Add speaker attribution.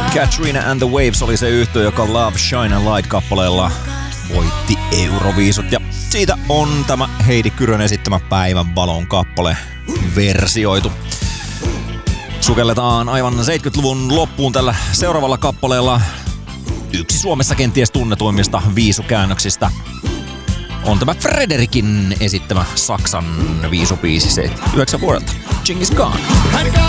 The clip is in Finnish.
Speaker 1: Katrina and the Waves oli se yhtye, joka Love, Shine and Light-kappaleella voitti Euroviisut. Ja siitä on tämä Heidi Kyrön esittämä Päivän valon kappale versioitu. Sukelletaan aivan 70-luvun loppuun tällä seuraavalla kappaleella. Yksi Suomessa kenties tunnetuimmista viisukäännöksistä on tämä Frederikin esittämä Saksan viisubiisi 79 vuodelta. Genghis Khan.